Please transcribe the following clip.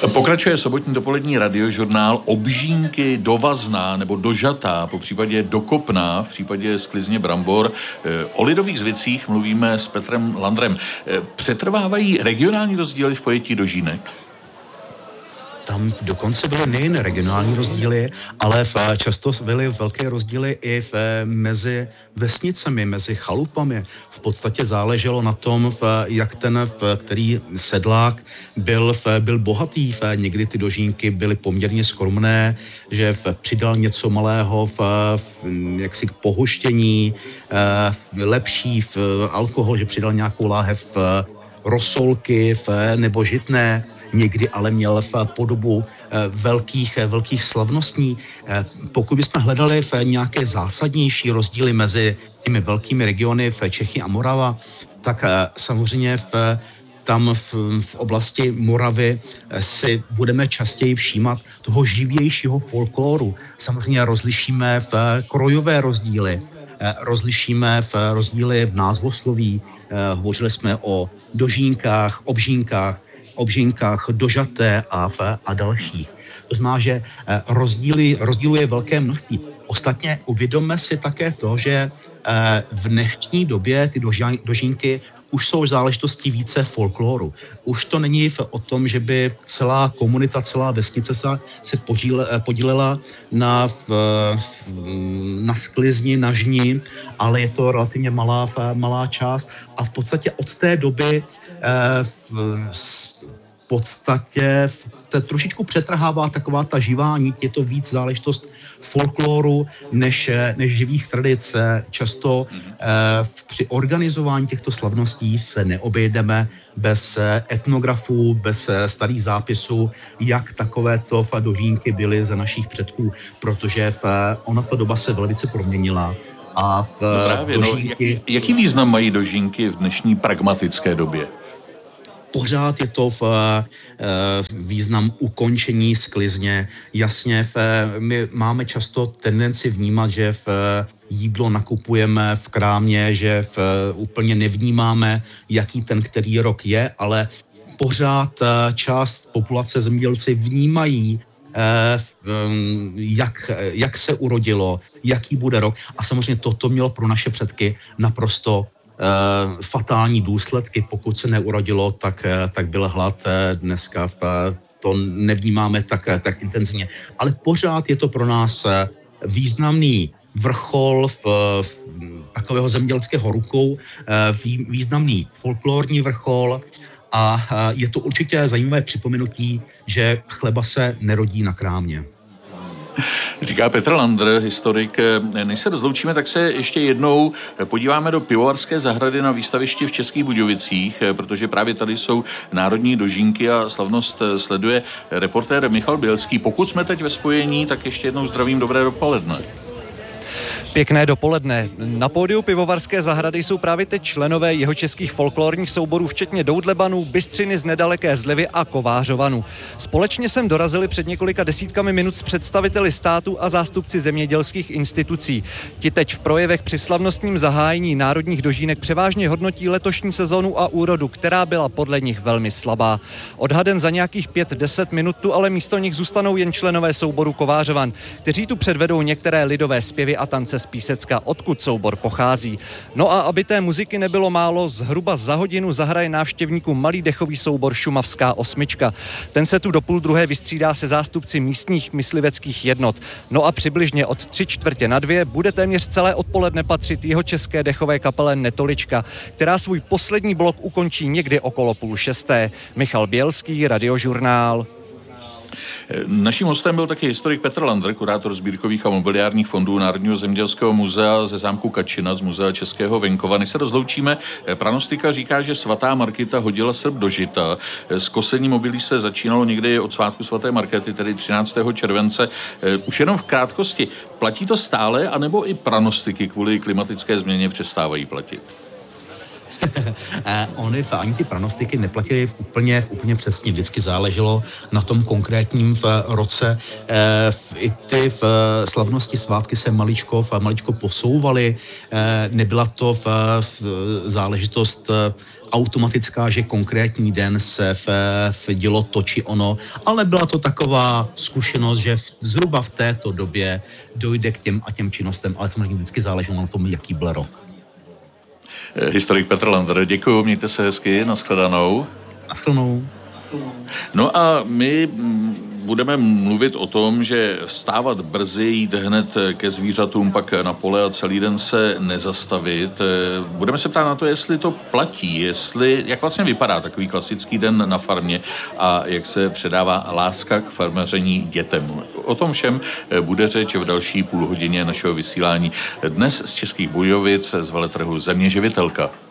Pokračuje sobotní dopolední radiožurnál Obžínky dovazná nebo dožatá, po případě dokopná, v případě sklizně brambor. O lidových zvicích mluvíme s Petrem Landrem. Přetrvávají regionální rozdíly v pojetí dožínek? Tam dokonce byly nejen regionální rozdíly, ale často byly velké rozdíly i mezi vesnicemi, mezi chalupami. V podstatě záleželo na tom, jak ten, který sedlák byl bohatý. Někdy ty dožínky byly poměrně skromné, že přidal něco malého jaksi k pohoštění, lepší alkohol, že přidal nějakou láhev rosolky nebo žitné, někdy ale měl podobu velkých slavností. Pokud bychom hledali nějaké zásadnější rozdíly mezi těmi velkými regiony v Čechy a Morava, tak samozřejmě tam v oblasti Moravy si budeme častěji všímat toho živějšího folkloru. Samozřejmě rozlišíme krojové rozdíly, rozlišíme rozdíly v názvosloví. Hovořili jsme o dožínkách, obžínkách, dožaté a dalších. To znamená, že rozdílů je velké množství. Ostatně uvědomme si také to, že v dnešní době ty dožínky už jsou záležitosti více folkloru. Už to není o tom, že by celá komunita, celá vesnice se podílela na sklizni, na žni, ale je to relativně malá část a v podstatě od té doby v podstatě se trošičku přetrhává taková ta živá nit, je to víc záležitost folkloru než živých tradic. Často při organizování těchto slavností se neobejdeme bez etnografů, bez starých zápisů, jak takovéto dožínky byly za našich předků, protože ona ta doba se velice proměnila. A dožínky... Jaký význam mají dožínky v dnešní pragmatické době? Pořád je to význam ukončení sklizně. Jasně, my máme často tendenci vnímat, že jídlo nakupujeme v krámě, že úplně nevnímáme, jaký ten který rok je, ale pořád část populace zemědělci vnímají, jak se urodilo, jaký bude rok. A samozřejmě toto mělo pro naše předky naprosto fatální důsledky. Pokud se neurodilo, tak byl hlad. Dneska to nevnímáme tak intenzivně. Ale pořád je to pro nás významný vrchol takového zemědělského rukou, významný folklorní vrchol a je to určitě zajímavé připomenutí, že chleba se nerodí na krámě. Říká Petr Landr, historik. Než se rozloučíme, tak se ještě jednou podíváme do pivovarské zahrady na výstavišti v Českých Budějovicích, protože právě tady jsou národní dožínky a slavnost sleduje reportér Michal Bělský. Pokud jsme teď ve spojení, tak ještě jednou zdravím, dobré dopoledne. Pěkné dopoledne. Na pódiu pivovarské zahrady jsou právě teď členové jihočeských folklorních souborů, včetně Doudlebanů, Bystřiny z nedaleké Zlivy a Kovářovanu. Společně sem dorazili před několika desítkami minut s představiteli státu a zástupci zemědělských institucí. Ti teď v projevech při slavnostním zahájení národních dožínek převážně hodnotí letošní sezonu a úrodu, která byla podle nich velmi slabá. Odhadem za nějakých 5-10 minut tu ale místo nich zůstanou jen členové souboru Kovářovan, kteří tu předvedou některé lidové zpěvy a tance z Písecka, odkud soubor pochází. No a aby té muziky nebylo málo, zhruba za hodinu zahraje návštěvníkům malý dechový soubor Šumavská osmička. Ten se tu do 12:30 vystřídá se zástupci místních mysliveckých jednot. No a přibližně od 3:45 bude téměř celé odpoledne patřit jihočeské dechové kapele Netolička, která svůj poslední blok ukončí někdy okolo 5:30. Michal Bělský, Radiožurnál. Naším hostem byl taky historik Petr Landr, kurátor sbírkových a mobiliárních fondů Národního zemědělského muzea ze zámku Kačina z Muzea Českého venkova. Než se rozloučíme, pranostika říká, že svatá Markita hodila srp do žita. S kosením obilí se začínalo někdy od svátku svaté Markéty, tedy 13. července. Už jenom v krátkosti, platí to stále, anebo i pranostiky kvůli klimatické změně přestávají platit? Oni ani ty pranostiky neplatily úplně přesně. Vždycky záleželo na tom konkrétním roce. I ty slavnosti svátky se maličko posouvaly. Nebyla to záležitost automatická, že konkrétní den se dělo to či ono, ale byla to taková zkušenost, že zhruba v této době dojde k těm a těm činnostem, ale samozřejmě vždycky záleželo na tom, jaký byl rok. Historik Petr Lander, děkuju, mějte se hezky, nashledanou. Nashledanou. No a my budeme mluvit o tom, že vstávat brzy, jít hned ke zvířatům, pak na pole a celý den se nezastavit. Budeme se ptát na to, jestli to platí, jak vlastně vypadá takový klasický den na farmě a jak se předává láska k farmaření dětem. O tom všem bude řeč v další půlhodině našeho vysílání. Dnes z Českých Budějovic z veletrhu Země živitelka.